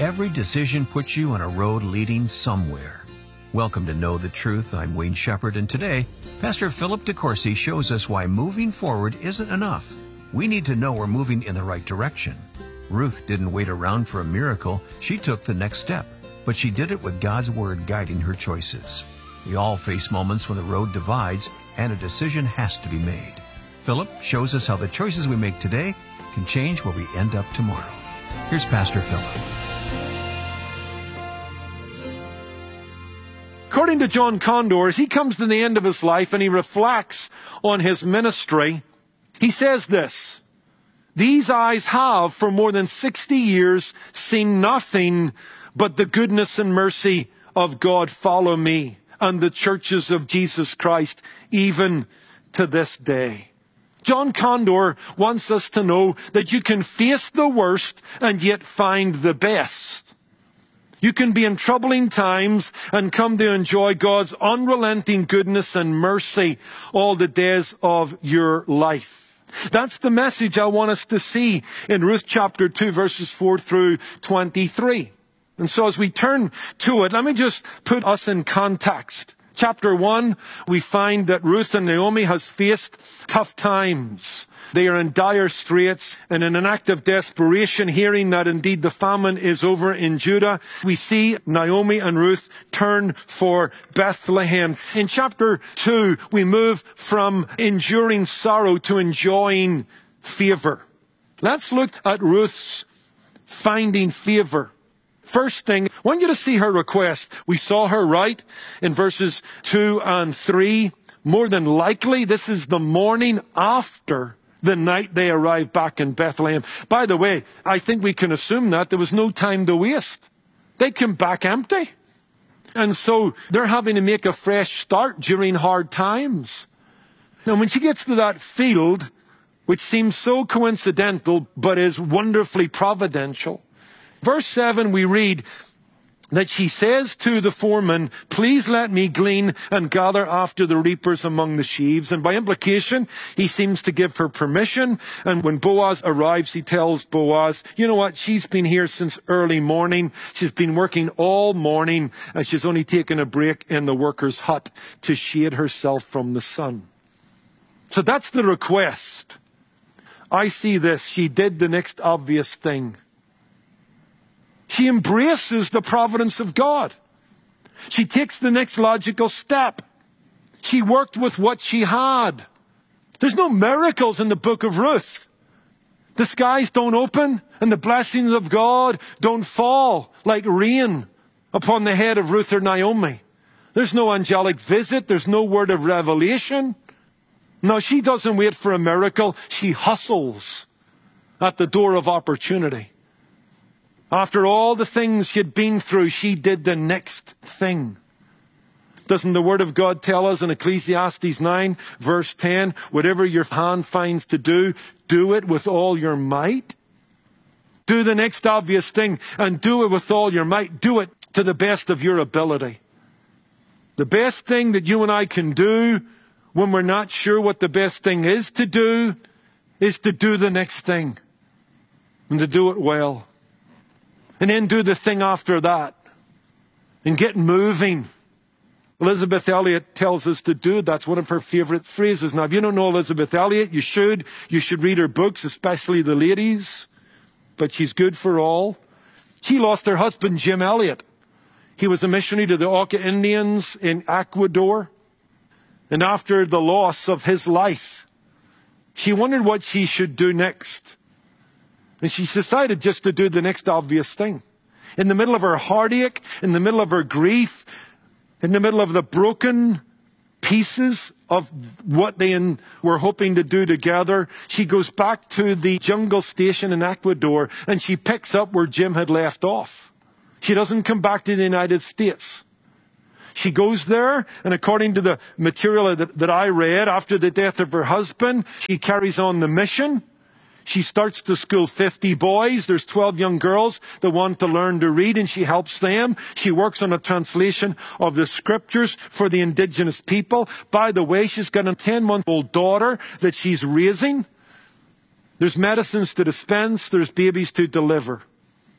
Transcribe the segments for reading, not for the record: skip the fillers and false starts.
Every decision puts you on a road leading somewhere. Welcome to Know the Truth. I'm Wayne Shepherd, and today, Pastor Philip DeCourcy shows us why moving forward isn't enough. We need to know we're moving in the right direction. Ruth didn't wait around for a miracle. She took the next step, but she did it with God's Word guiding her choices. We all face moments when the road divides and a decision has to be made. Philip shows us how the choices we make today can change where we end up tomorrow. Here's Pastor Philip. According to John Condor, as he comes to the end of his life and he reflects on his ministry, he says this: "These eyes have for more than 60 years seen nothing but the goodness and mercy of God follow me and the churches of Jesus Christ even to this day." John Condor wants us to know that you can face the worst and yet find the best. You can be in troubling times and come to enjoy God's unrelenting goodness and mercy all the days of your life. That's the message I want us to see in Ruth chapter 2, verses 4 through 23. And so as we turn to it, let me just put us in context. Chapter 1, we find that Ruth and Naomi has faced tough times. They are in dire straits, and in an act of desperation, hearing that indeed the famine is over in Judah, we see Naomi and Ruth turn for Bethlehem. In chapter 2, we move from enduring sorrow to enjoying favor. Let's look at Ruth's finding favor. First thing, I want you to see her request. We saw her right in verses 2 and 3. More than likely, this is the morning after the night they arrived back in Bethlehem. By the way, I think we can assume that there was no time to waste. They came back empty. And so they're having to make a fresh start during hard times. Now, when she gets to that field, which seems so coincidental, but is wonderfully providential, verse 7, we read that she says to the foreman, "Please let me glean and gather after the reapers among the sheaves." And by implication, he seems to give her permission. And when Boaz arrives, he tells Boaz, you know what? She's been here since early morning. She's been working all morning, and she's only taken a break in the worker's hut to shade herself from the sun. So that's the request. I see this. She did the next obvious thing. She embraces the providence of God. She takes the next logical step. She worked with what she had. There's no miracles in the book of Ruth. The skies don't open and the blessings of God don't fall like rain upon the head of Ruth or Naomi. There's no angelic visit. There's no word of revelation. No, she doesn't wait for a miracle. She hustles at the door of opportunity. After all the things she'd been through, she did the next thing. Doesn't the Word of God tell us in Ecclesiastes 9, verse 10, whatever your hand finds to do, do it with all your might? Do the next obvious thing and do it with all your might. Do it to the best of your ability. The best thing that you and I can do when we're not sure what the best thing is to do the next thing and to do it well. And then do the thing after that. And get moving. Elizabeth Elliot tells us to do it. That's one of her favorite phrases. Now, if you don't know Elizabeth Elliot, you should. You should read her books, especially the ladies. But she's good for all. She lost her husband, Jim Elliot. He was a missionary to the Auca Indians in Ecuador. And after the loss of his life, she wondered what she should do next. And she decided just to do the next obvious thing. In the middle of her heartache, in the middle of her grief, in the middle of the broken pieces of what they were hoping to do together, she goes back to the jungle station in Ecuador and she picks up where Jim had left off. She doesn't come back to the United States. She goes there, and according to the material that I read, after the death of her husband, she carries on the mission. She starts to school 50 boys. There's 12 young girls that want to learn to read, and she helps them. She works on a translation of the scriptures for the indigenous people. By the way, she's got a 10-month-old daughter that she's raising. There's medicines to dispense. There's babies to deliver.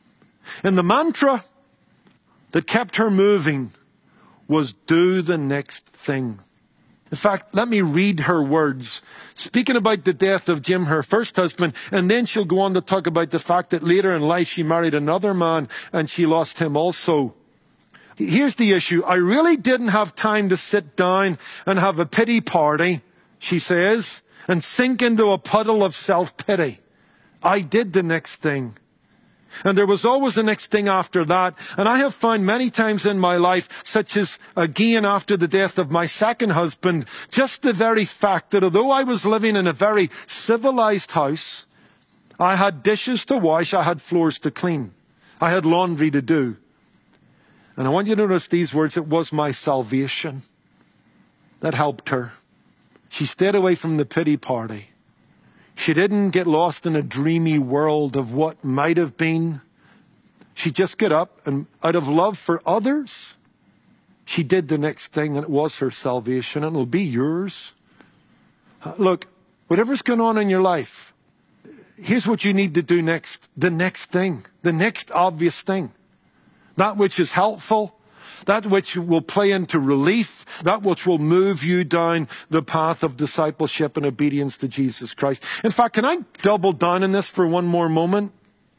And the mantra that kept her moving was, do the next thing. In fact, let me read her words, speaking about the death of Jim, her first husband, and then she'll go on to talk about the fact that later in life she married another man and she lost him also. Here's the issue. I really didn't have time to sit down and have a pity party, she says, and sink into a puddle of self-pity. I did the next thing. And there was always the next thing after that. And I have found many times in my life, such as again after the death of my second husband, just the very fact that although I was living in a very civilized house, I had dishes to wash, I had floors to clean, I had laundry to do. And I want you to notice these words, it was my salvation that helped her. She stayed away from the pity party. She didn't get lost in a dreamy world of what might have been. She just got up and out of love for others, she did the next thing, and it was her salvation, and it'll be yours. Look, whatever's going on in your life, here's what you need to do next. The next thing, the next obvious thing. That which is helpful, that which will play into relief, that which will move you down the path of discipleship and obedience to Jesus Christ. In fact, can I double down on this for one more moment?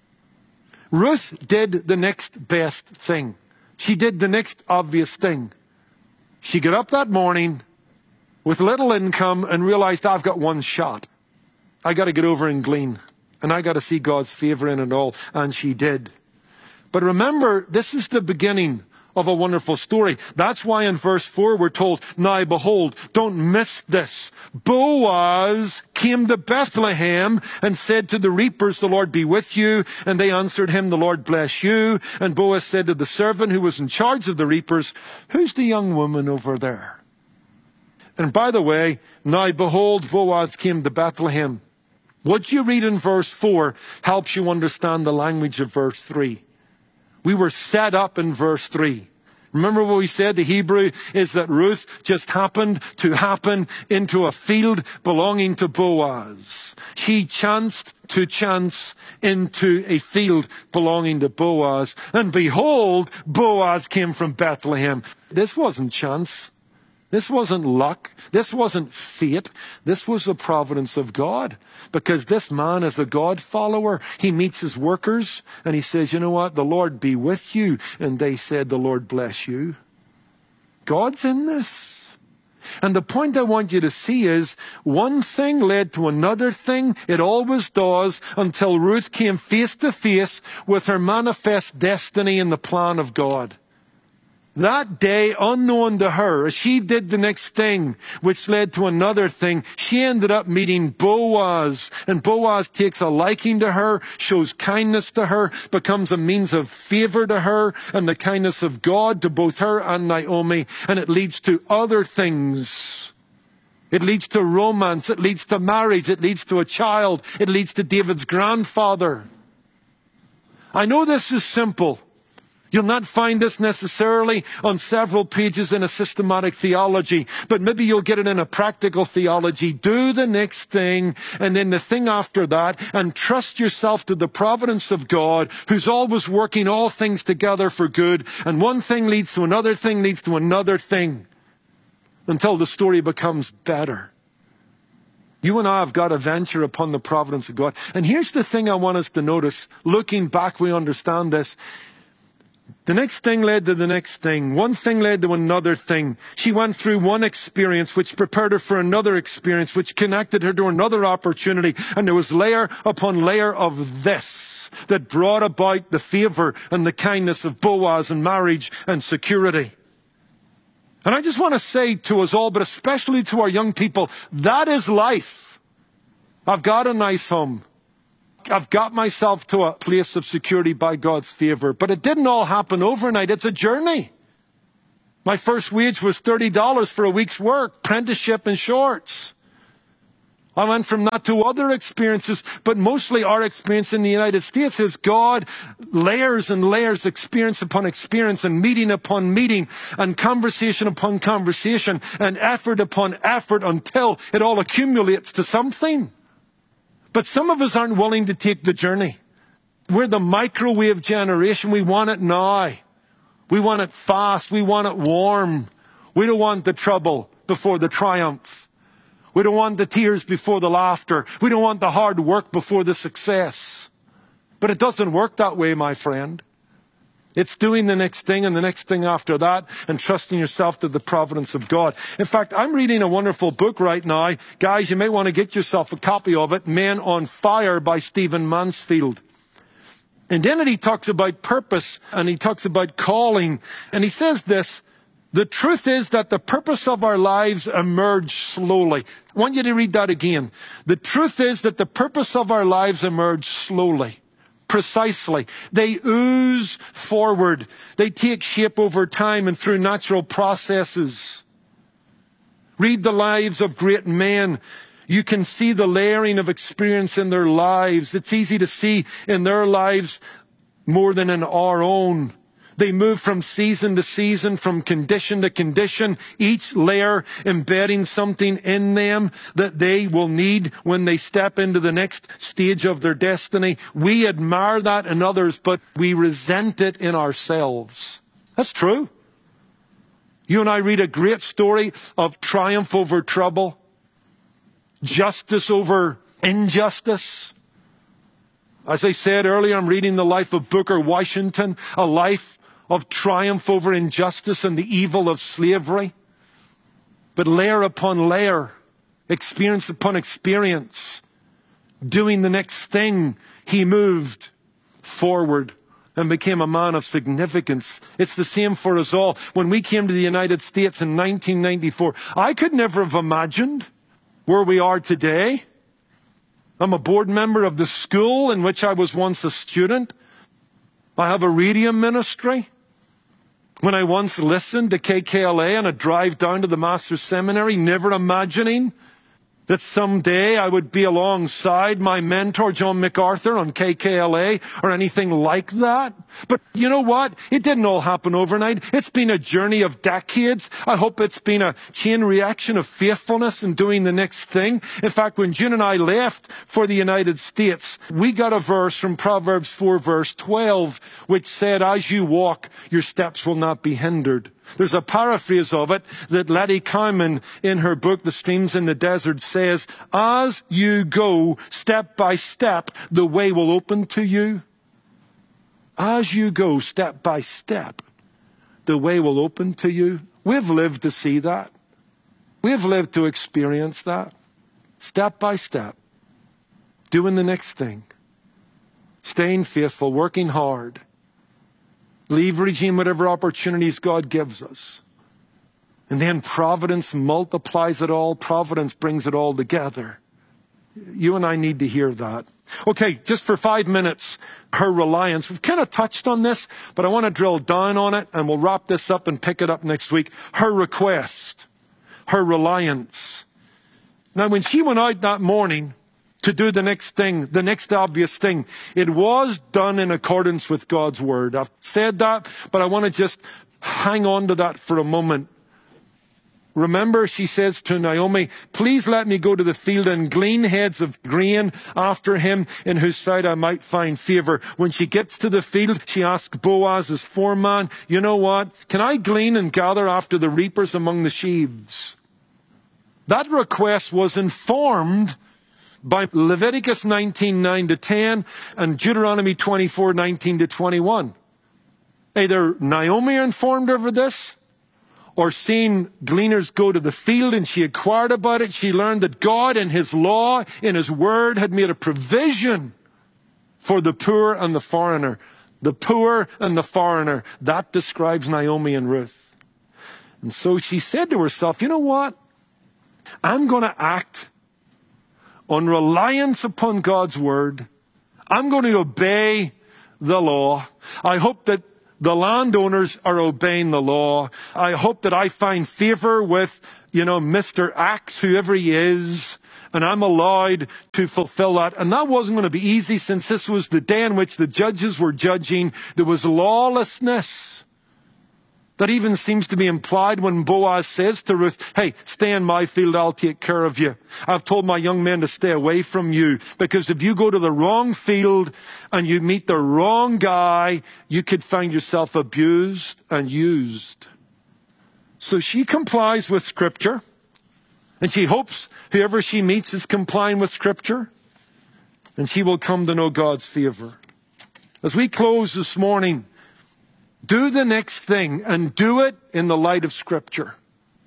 Ruth did the next best thing. She did the next obvious thing. She got up that morning with little income and realized, I've got one shot. I got to get over and glean, and I got to see God's favor in it all. And she did. But remember, this is the beginning of a wonderful story. That's why in verse 4 we're told, now behold, don't miss this. Boaz came to Bethlehem and said to the reapers, the Lord be with you. And they answered him, the Lord bless you. And Boaz said to the servant who was in charge of the reapers, who's the young woman over there? And by the way, now behold, Boaz came to Bethlehem. What you read in verse 4 helps you understand the language of verse 3. We were set up in verse 3. Remember what we said? The Hebrew is that Ruth just happened to happen into a field belonging to Boaz. She chanced to chance into a field belonging to Boaz. And behold, Boaz came from Bethlehem. This wasn't chance. This wasn't luck. This wasn't fate. This was the providence of God. Because this man is a God follower. He meets his workers and he says, you know what? The Lord be with you. And they said, the Lord bless you. God's in this. And the point I want you to see is one thing led to another thing. It always does, until Ruth came face to face with her manifest destiny in the plan of God. That day, unknown to her, as she did the next thing, which led to another thing, she ended up meeting Boaz. And Boaz takes a liking to her, shows kindness to her, becomes a means of favor to her, and the kindness of God to both her and Naomi. And it leads to other things. It leads to romance. It leads to marriage. It leads to a child. It leads to David's grandfather. I know this is simple. You'll not find this necessarily on several pages in a systematic theology, but maybe you'll get it in a practical theology. Do the next thing, and then the thing after that, and trust yourself to the providence of God, who's always working all things together for good. And one thing leads to another thing, leads to another thing, until the story becomes better. You and I have got to venture upon the providence of God. And here's the thing I want us to notice. Looking back, we understand this. The next thing led to the next thing. One thing led to another thing. She went through one experience which prepared her for another experience, which connected her to another opportunity. And there was layer upon layer of this that brought about the favor and the kindness of Boaz and marriage and security. And I just want to say to us all, but especially to our young people, that is life. I've got a nice home. I've got myself to a place of security by God's favor. But it didn't all happen overnight. It's a journey. My first wage was $30 for a week's work, apprenticeship in shorts. I went from that to other experiences, but mostly our experience in the United States is God layers and layers, experience upon experience, and meeting upon meeting, and conversation upon conversation, and effort upon effort until it all accumulates to something. But some of us aren't willing to take the journey. We're the microwave generation. We want it now. We want it fast. We want it warm. We don't want the trouble before the triumph. We don't want the tears before the laughter. We don't want the hard work before the success. But it doesn't work that way, my friend. It's doing the next thing and the next thing after that and trusting yourself to the providence of God. In fact, I'm reading a wonderful book right now. Guys, you may want to get yourself a copy of it, Men on Fire by Stephen Mansfield. And then he talks about purpose and he talks about calling. And he says this, the truth is that the purpose of our lives emerge slowly. I want you to read that again. The truth is that the purpose of our lives emerge slowly. Precisely. They ooze forward. They take shape over time and through natural processes. Read the lives of great men. You can see the layering of experience in their lives. It's easy to see in their lives more than in our own. They move from season to season, from condition to condition, each layer embedding something in them that they will need when they step into the next stage of their destiny. We admire that in others, but we resent it in ourselves. That's true. You and I read a great story of triumph over trouble, justice over injustice. As I said earlier, I'm reading the life of Booker Washington, a life of triumph over injustice and the evil of slavery. But layer upon layer, experience upon experience, doing the next thing, he moved forward and became a man of significance. It's the same for us all. When we came to the United States in 1994, I could never have imagined where we are today. I'm a board member of the school in which I was once a student. I have a radio ministry. When I once listened to KKLA on a drive down to the Master's Seminary, never imagining that someday I would be alongside my mentor, John MacArthur, on KKLA or anything like that. But you know what? It didn't all happen overnight. It's been a journey of decades. I hope it's been a chain reaction of faithfulness and doing the next thing. In fact, when June and I left for the United States, we got a verse from Proverbs 4, verse 12, which said, as you walk, your steps will not be hindered. There's a paraphrase of it that Letty Cowman, in her book, The Streams in the Desert, says, as you go step by step, the way will open to you. As you go step by step, the way will open to you. We've lived to see that. We've lived to experience that. Step by step, doing the next thing, staying faithful, working hard, leveraging whatever opportunities God gives us. And then providence multiplies it all. Providence brings it all together. You and I need to hear that. Okay, just for 5 minutes, her reliance. We've kind of touched on this, but I want to drill down on it, and we'll wrap this up and pick it up next week. Her request, her reliance. Now, when she went out that morning to do the next thing, the next obvious thing, it was done in accordance with God's word. I've said that, but I want to just hang on to that for a moment. Remember, she says to Naomi, please let me go to the field and glean heads of grain after him in whose sight I might find favor. When she gets to the field, she asks Boaz, his foreman, you know what? Can I glean and gather after the reapers among the sheaves? That request was informed by Leviticus 19:9-10 and Deuteronomy 24:19-21. Either Naomi informed her of this, or seeing gleaners go to the field and she inquired about it. She learned that God in his law, in his word, had made a provision for the poor and the foreigner. The poor and the foreigner. That describes Naomi and Ruth. And so she said to herself, you know what? I'm going to act on reliance upon God's word. I'm going to obey the law. I hope that the landowners are obeying the law. I hope that I find favor with, Mr. Axe, whoever he is, and I'm allowed to fulfill that. And that wasn't going to be easy, since this was the day in which the judges were judging. There was lawlessness. That even seems to be implied when Boaz says to Ruth, hey, stay in my field, I'll take care of you. I've told my young men to stay away from you, because if you go to the wrong field and you meet the wrong guy, you could find yourself abused and used. So she complies with Scripture, and she hopes whoever she meets is complying with Scripture, and she will come to know God's favor. As we close this morning, do the next thing, and do it in the light of Scripture.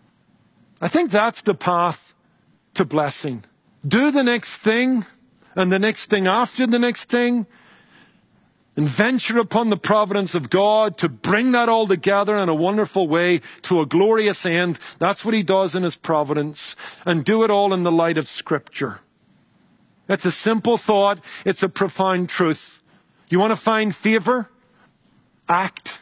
I think that's the path to blessing. Do the next thing, and the next thing after the next thing, and venture upon the providence of God to bring that all together in a wonderful way to a glorious end. That's what he does in his providence. And do it all in the light of Scripture. It's a simple thought. It's a profound truth. You want to find favor? Act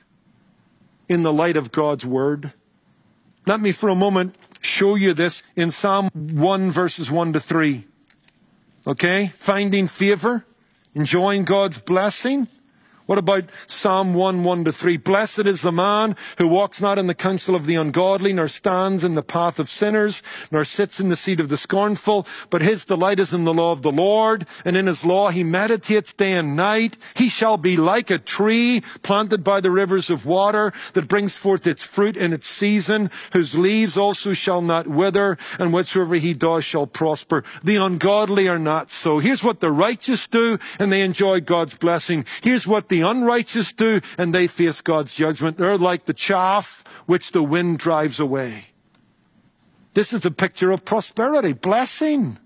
in the light of God's Word. Let me for a moment show you this in Psalm 1 verses 1 to 3. Okay? Finding favor, enjoying God's blessing. What about Psalm 1, 1 to 3? Blessed is the man who walks not in the counsel of the ungodly, nor stands in the path of sinners, nor sits in the seat of the scornful, but his delight is in the law of the Lord, and in his law he meditates day and night. He shall be like a tree planted by the rivers of water, that brings forth its fruit in its season, whose leaves also shall not wither, and whatsoever he does shall prosper. The ungodly are not so. Here's what the righteous do, and they enjoy God's blessing. Here's what the unrighteous do, and they face God's judgment. They're like the chaff which the wind drives away. This is a picture of prosperity, blessing.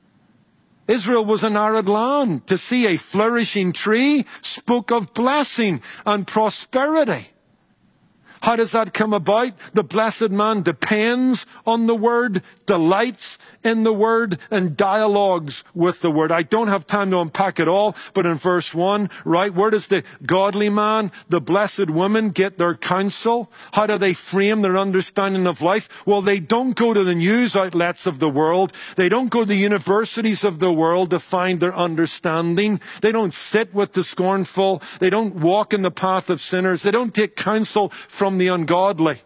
Israel was an arid land. To see a flourishing tree spoke of blessing and prosperity. How does that come about? The blessed man depends on the Word, delights in the Word, and dialogues with the Word. I don't have time to unpack it all, but in verse 1, right, where does the godly man, the blessed woman, get their counsel? How do they frame their understanding of life? Well, they don't go to the news outlets of the world. They don't go to the universities of the world to find their understanding. They don't sit with the scornful. They don't walk in the path of sinners. They don't take counsel from the ungodly.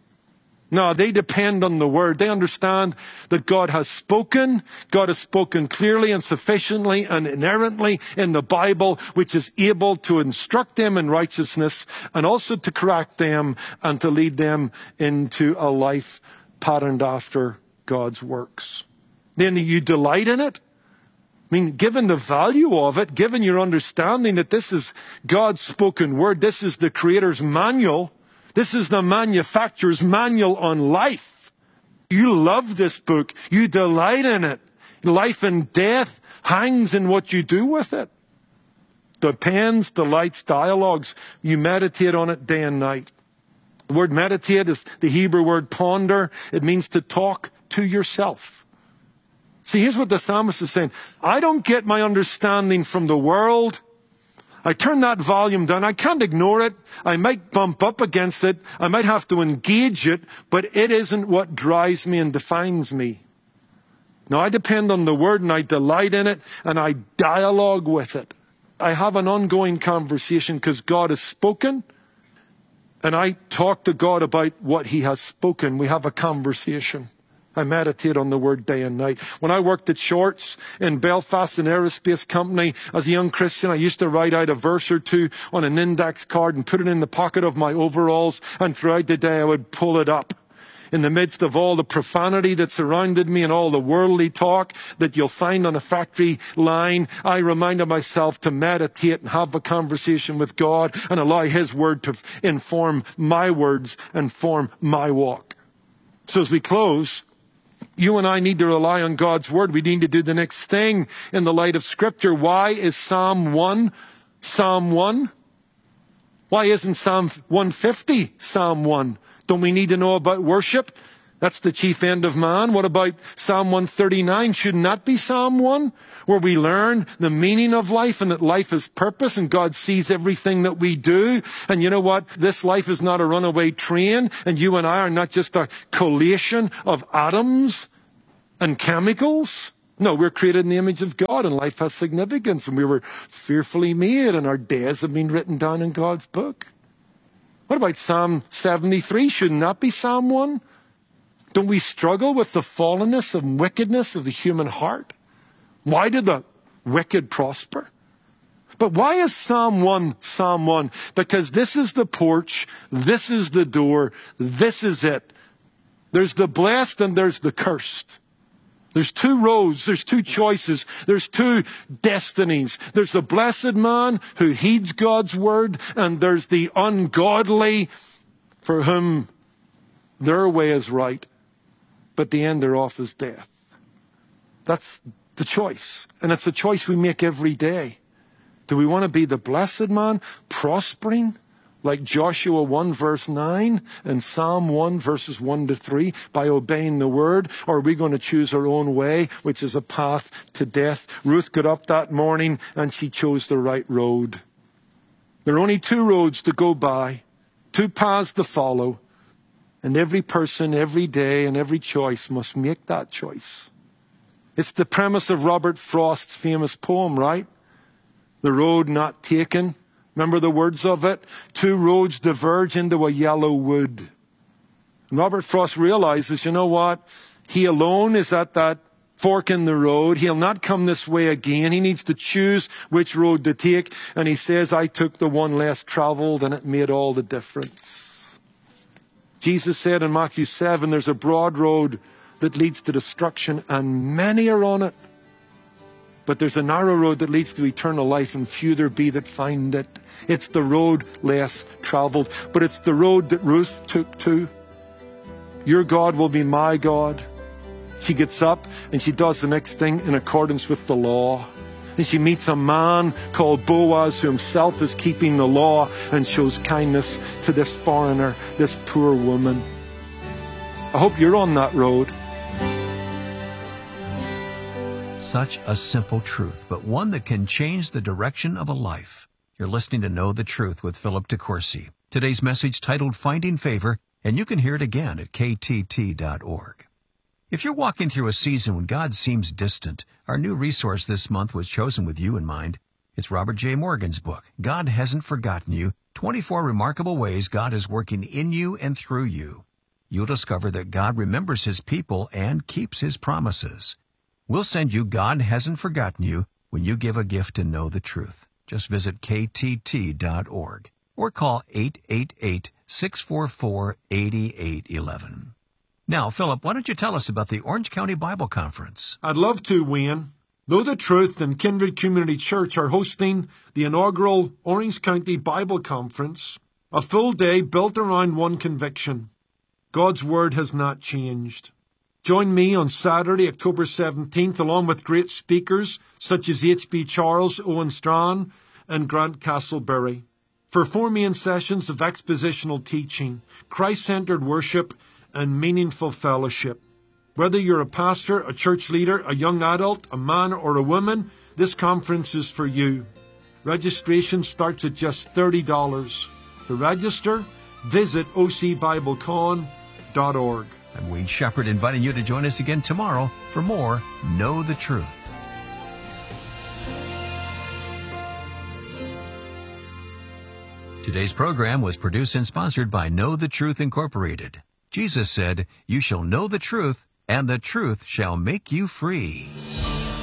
No, they depend on the Word. They understand that God has spoken. God has spoken clearly and sufficiently and inerrantly in the Bible, which is able to instruct them in righteousness and also to correct them and to lead them into a life patterned after God's works. Then you delight in it. I mean, given the value of it, given your understanding that this is God's spoken Word, this is the Creator's manual, this is the manufacturer's manual on life. You love this book. You delight in it. Life and death hangs in what you do with it. Depends, delights, dialogues. You meditate on it day and night. The word meditate is the Hebrew word ponder. It means to talk to yourself. See, here's what the psalmist is saying. I don't get my understanding from the world. I turn that volume down. I can't ignore it. I might bump up against it. I might have to engage it, but it isn't what drives me and defines me. No, I depend on the Word and I delight in it and I dialogue with it. I have an ongoing conversation because God has spoken and I talk to God about what He has spoken. We have a conversation. I meditate on the Word day and night. When I worked at Shorts in Belfast, an aerospace company, as a young Christian, I used to write out a verse or two on an index card and put it in the pocket of my overalls, and throughout the day I would pull it up. In the midst of all the profanity that surrounded me and all the worldly talk that you'll find on a factory line, I reminded myself to meditate and have a conversation with God and allow His Word to inform my words and form my walk. So as we close, you and I need to rely on God's Word. We need to do the next thing in the light of Scripture. Why is Psalm 1 Psalm 1? Why isn't Psalm 150 Psalm 1? Don't we need to know about worship? That's the chief end of man. What about Psalm 139? Shouldn't that be Psalm 1? Where we learn the meaning of life and that life is purpose and God sees everything that we do. And you know what? This life is not a runaway train and you and I are not just a collation of atoms and chemicals. No, we're created in the image of God and life has significance and we were fearfully made and our days have been written down in God's book. What about Psalm 73? Shouldn't that be Psalm 1? Don't we struggle with the fallenness and wickedness of the human heart? Why did the wicked prosper? But why is Psalm 1 Psalm 1? Because this is the porch, this is the door, this is it. There's the blessed and there's the cursed. There's two roads, there's two choices, there's two destinies. There's the blessed man who heeds God's word, and there's the ungodly for whom their way is right, but the end thereof is death. That's the choice, and it's a choice we make every day. Do we want to be the blessed man, prospering, like Joshua 1 verse 9 and Psalm 1 verses 1 to 3 by obeying the word? Or are we going to choose our own way, which is a path to death? Ruth got up that morning and she chose the right road. There are only two roads to go by, two paths to follow. And every person, every day, and every choice must make that choice. It's the premise of Robert Frost's famous poem, right? The road not taken. Remember the words of it? Two roads diverge into a yellow wood. And Robert Frost realizes, you know what? He alone is at that fork in the road. He'll not come this way again. He needs to choose which road to take. And he says, I took the one less traveled, and it made all the difference. Jesus said in Matthew 7, there's a broad road that leads to destruction, and many are on it. But there's a narrow road that leads to eternal life, and few there be that find it. It's the road less traveled, but it's the road that Ruth took too. Your God will be my God. She gets up and she does the next thing in accordance with the law. And she meets a man called Boaz who himself is keeping the law and shows kindness to this foreigner, this poor woman. I hope you're on that road. Such a simple truth, but one that can change the direction of a life. You're listening to Know the Truth with Philip DeCourcy. Today's message titled Finding Favor, and you can hear it again at ktt.org. If you're walking through a season when God seems distant, our new resource this month was chosen with you in mind. It's Robert J. Morgan's book, God Hasn't Forgotten You, 24 Remarkable Ways God is Working in You and Through You. You'll discover that God remembers His people and keeps His promises. We'll send you God Hasn't Forgotten You when you give a gift to Know the Truth. Just visit ktt.org or call 888-644-8811. Now, Philip, why don't you tell us about the Orange County Bible Conference? I'd love to, Wayne. Know the Truth and Kindred Community Church are hosting the inaugural Orange County Bible Conference, a full day built around one conviction. God's Word has not changed. Join me on Saturday, October 17th, along with great speakers such as H.B. Charles, Owen Strachan, and Grant Castleberry, for 4 main sessions of expositional teaching, Christ-centered worship, and meaningful fellowship. Whether you're a pastor, a church leader, a young adult, a man or a woman, this conference is for you. Registration starts at just $30. To register, visit ocbiblecon.org. I'm Wayne Shepherd, inviting you to join us again tomorrow for more Know the Truth. Today's program was produced and sponsored by Know the Truth Incorporated. Jesus said, "You shall know the truth, and the truth shall make you free."